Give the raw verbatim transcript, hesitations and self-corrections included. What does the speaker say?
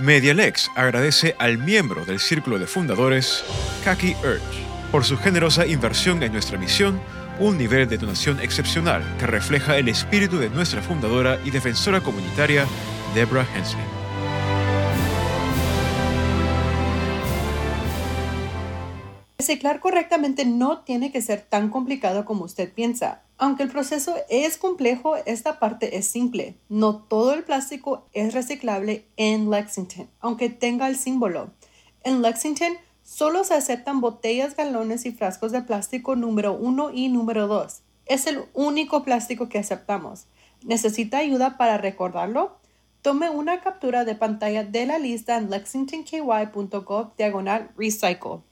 MediaLex agradece al miembro del Círculo de Fundadores, Kaki Urch, por su generosa inversión en nuestra misión, un nivel de donación excepcional que refleja el espíritu de nuestra fundadora y defensora comunitaria, Deborah Hensley. Reciclar correctamente no tiene que ser tan complicado como usted piensa. Aunque el proceso es complejo, esta parte es simple. No todo el plástico es reciclable en Lexington, aunque tenga el símbolo. En Lexington solo se aceptan botellas, galones y frascos de plástico número uno y número dos. Es el único plástico que aceptamos. ¿Necesita ayuda para recordarlo? Tome una captura de pantalla de la lista en lexington k y punto gov diagonal recycle.